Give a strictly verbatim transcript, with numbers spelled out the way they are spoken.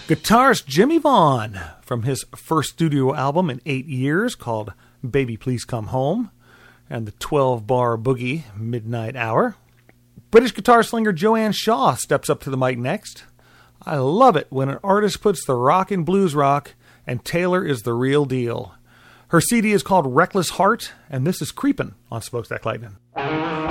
Guitarist Jimmy Vaughn, from his first studio album in eight years called Baby Please Come Home, and the twelve-bar boogie Midnight Hour. British guitar slinger Joanne Shaw steps up to the mic next. I love it when an artist puts the rock in blues rock, and Taylor is the real deal. Her C D is called Reckless Heart, and this is Creepin' on Smokestack Lightning.